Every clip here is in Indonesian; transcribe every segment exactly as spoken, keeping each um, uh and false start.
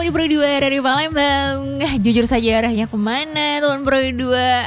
kamu di Pro dua dari Palembang. Jujur saja arahnya kemana teman Pro dua?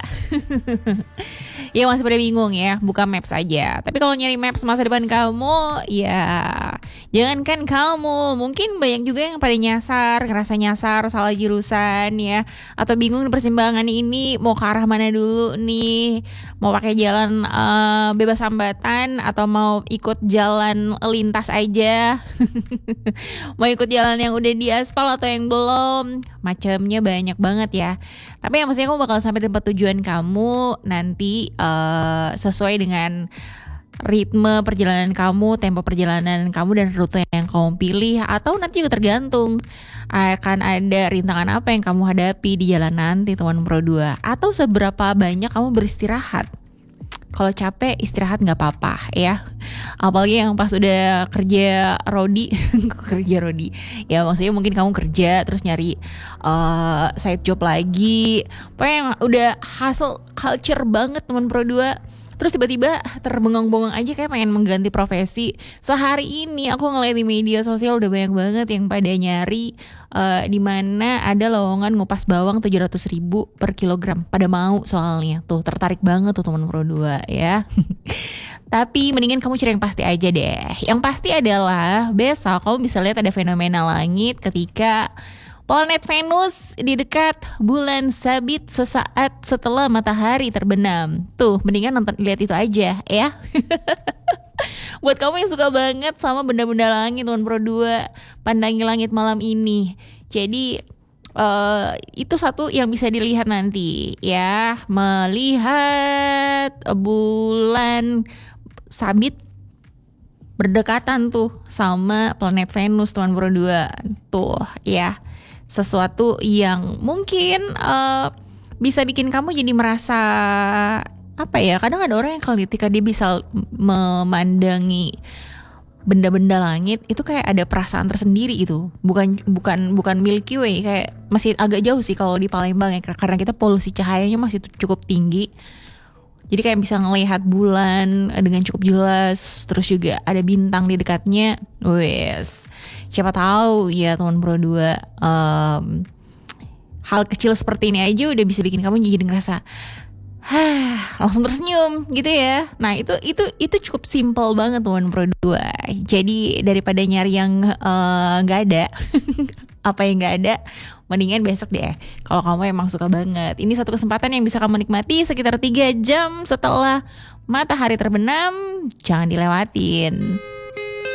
Ya masih pada bingung ya, buka maps aja. Tapi kalau nyari maps masa depan kamu, ya jangankan kamu, mungkin banyak juga yang pada nyasar, ngerasa nyasar, salah jurusan ya, atau bingung di persimpangan ini mau ke arah mana dulu nih, mau pakai jalan uh, bebas hambatan atau mau ikut jalan lintas aja, mau ikut jalan yang udah diaspal atau yang belum, macamnya banyak banget ya. Tapi yang pastinya kamu bakal sampai di tempat tujuan kamu nanti uh, sesuai dengan ritme perjalanan kamu, tempo perjalanan kamu dan rute yang kamu pilih, atau nanti juga tergantung akan ada rintangan apa yang kamu hadapi di jalan nanti teman Pro dua, atau seberapa banyak kamu beristirahat. Kalau capek istirahat nggak apa-apa ya, apalagi yang pas udah kerja rodi kerja rodi ya, maksudnya mungkin kamu kerja terus nyari uh, side job lagi, pokoknya yang udah hustle culture banget teman Pro dua, terus tiba-tiba terbengong-bengong aja kayak pengen mengganti profesi. Sehari ini aku ngeliat di media sosial udah banyak banget yang pada nyari uh, di mana ada lowongan ngupas bawang tujuh ratus ribu per kilogram. Pada mau soalnya. Tuh tertarik banget tuh teman Pro dua ya. Tapi mendingan kamu cari yang pasti aja deh. Yang pasti adalah besok kamu bisa lihat ada fenomena langit ketika planet Venus di dekat bulan sabit sesaat setelah matahari terbenam. Tuh, mendingan nonton lihat itu aja ya. Buat kamu yang suka banget sama benda-benda langit teman Pro dua, pandangi langit malam ini. Jadi uh, itu satu yang bisa dilihat nanti ya, melihat bulan sabit berdekatan tuh sama planet Venus teman Pro dua. Tuh ya, sesuatu yang mungkin uh, bisa bikin kamu jadi merasa apa ya, kadang ada orang yang ketika dia bisa memandangi benda-benda langit itu kayak ada perasaan tersendiri itu, bukan bukan bukan Milky Way, kayak masih agak jauh sih kalau di Palembang ya, karena kita polusi cahayanya masih cukup tinggi. Jadi kayak bisa ngelihat bulan dengan cukup jelas, terus juga ada bintang di dekatnya. Wes, siapa tahu ya teman Pro dua, um, hal kecil seperti ini aja udah bisa bikin kamu jadi ngerasa hah, langsung tersenyum gitu ya. Nah itu itu itu cukup simple banget teman Pro dua. Jadi daripada nyari yang nggak uh, ada apa yang nggak ada, mendingan besok deh kalau kamu emang suka banget. Ini satu kesempatan yang bisa kamu nikmati sekitar tiga jam setelah matahari terbenam, jangan dilewatin.